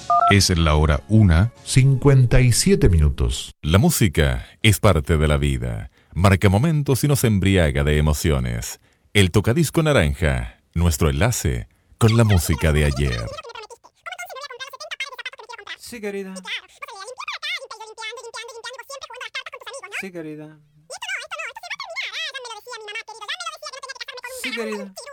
Es la hora 1:57. La música es parte de la vida. Marca momentos y nos embriaga de emociones. El tocadisco naranja, nuestro enlace con la música de ayer. Sí, querida. Sí, querida. Sí, querida.